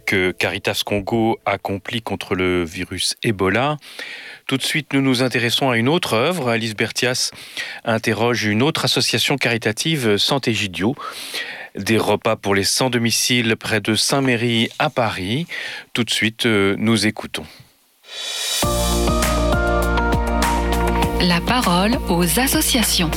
que Caritas Congo accomplit contre le virus Ebola. Tout de suite, nous nous intéressons à une autre œuvre. Alice Berthias interroge une autre association caritative, Sant'Egidio. Des repas pour les sans domicile près de Saint-Méry à Paris. Tout de suite, nous écoutons. La parole aux associations.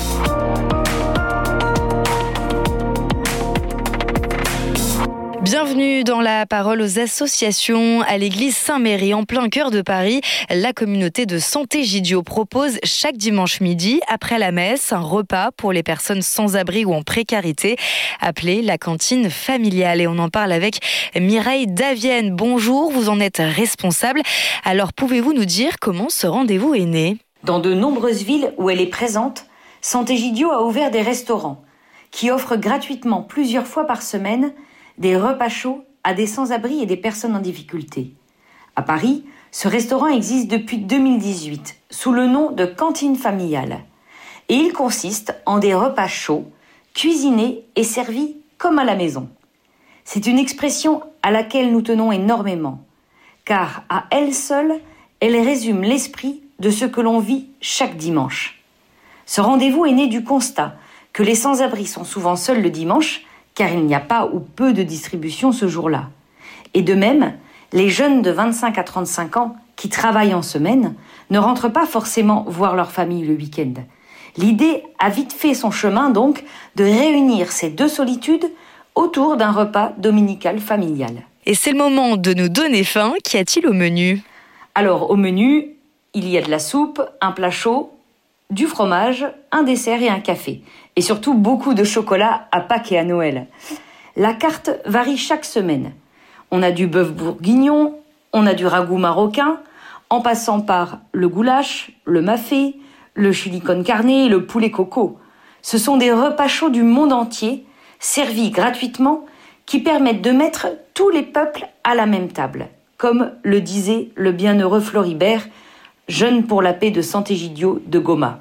Bienvenue dans la parole aux associations. À l'église Saint-Méry, en plein cœur de Paris, la communauté de Sant'Egidio propose chaque dimanche midi, après la messe, un repas pour les personnes sans abri ou en précarité, appelé la cantine familiale. Et on en parle avec Mireille Davienne. Bonjour, vous en êtes responsable. Alors pouvez-vous nous dire comment ce rendez-vous est né ? Dans de nombreuses villes où elle est présente, Sant'Egidio a ouvert des restaurants qui offrent gratuitement plusieurs fois par semaine des repas chauds à des sans-abri et des personnes en difficulté. À Paris, ce restaurant existe depuis 2018 sous le nom de cantine familiale. Et il consiste en des repas chauds, cuisinés et servis comme à la maison. C'est une expression à laquelle nous tenons énormément, car à elle seule, elle résume l'esprit de ce que l'on vit chaque dimanche. Ce rendez-vous est né du constat que les sans-abri sont souvent seuls le dimanche, car il n'y a pas ou peu de distribution ce jour-là. Et de même, les jeunes de 25 à 35 ans qui travaillent en semaine ne rentrent pas forcément voir leur famille le week-end. L'idée a vite fait son chemin donc de réunir ces deux solitudes autour d'un repas dominical familial. Et c'est le moment de nous donner faim. Qu'y a-t-il au menu ? Alors au menu, il y a de la soupe, un plat chaud, du fromage, un dessert et un café. Et surtout beaucoup de chocolat à Pâques et à Noël. La carte varie chaque semaine. On a du bœuf bourguignon, on a du ragoût marocain, en passant par le goulash, le mafé, le chili con carne et le poulet coco. Ce sont des repas chauds du monde entier, servis gratuitement, qui permettent de mettre tous les peuples à la même table, comme le disait le bienheureux Floribert, jeune pour la paix de Sant'Egidio de Goma.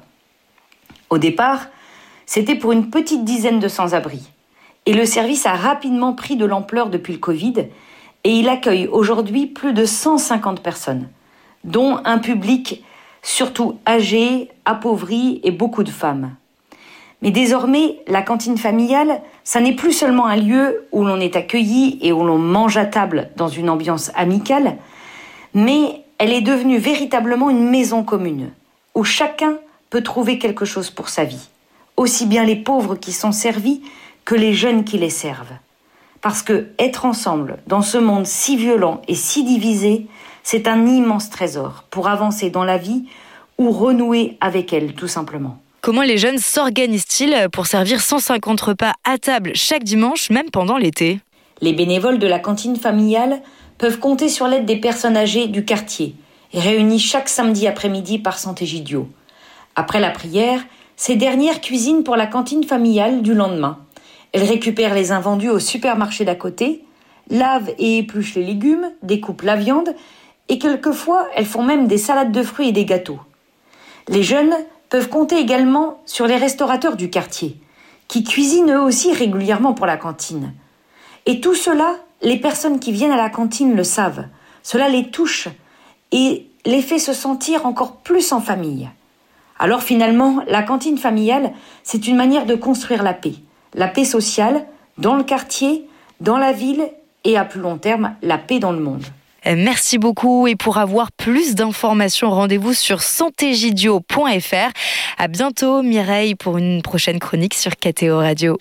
Au départ, c'était pour une petite dizaine de sans-abri. Et le service a rapidement pris de l'ampleur depuis le Covid et il accueille aujourd'hui plus de 150 personnes, dont un public surtout âgé, appauvri et beaucoup de femmes. Mais désormais, la cantine familiale, ça n'est plus seulement un lieu où l'on est accueilli et où l'on mange à table dans une ambiance amicale, mais elle est devenue véritablement une maison commune, où chacun peut trouver quelque chose pour sa vie. Aussi bien les pauvres qui sont servis que les jeunes qui les servent. Parce que être ensemble dans ce monde si violent et si divisé, c'est un immense trésor pour avancer dans la vie ou renouer avec elle tout simplement. Comment les jeunes s'organisent-ils pour servir 150 repas à table chaque dimanche, même pendant l'été ? Les bénévoles de la cantine familiale peuvent compter sur l'aide des personnes âgées du quartier, réunies chaque samedi après-midi par Sant'Egidio. Après la prière, ces dernières cuisinent pour la cantine familiale du lendemain. Elles récupèrent les invendus au supermarché d'à côté, lavent et épluchent les légumes, découpent la viande et quelquefois elles font même des salades de fruits et des gâteaux. Les jeunes peuvent compter également sur les restaurateurs du quartier, qui cuisinent eux aussi régulièrement pour la cantine. Et tout cela, les personnes qui viennent à la cantine le savent. Cela les touche et les fait se sentir encore plus en famille. Alors finalement, la cantine familiale, c'est une manière de construire la paix sociale, dans le quartier, dans la ville et à plus long terme, la paix dans le monde. Merci beaucoup et pour avoir plus d'informations, rendez-vous sur sant'egidio.fr. À bientôt Mireille pour une prochaine chronique sur KTO Radio.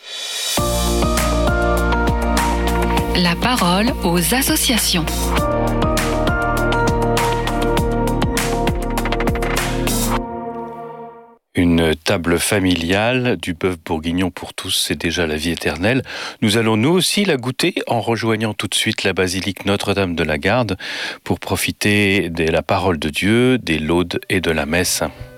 La parole aux associations. Une table familiale, du bœuf bourguignon pour tous, c'est déjà la vie éternelle. Nous allons nous aussi la goûter en rejoignant tout de suite la basilique Notre-Dame de la Garde pour profiter de la parole de Dieu, des laudes et de la messe.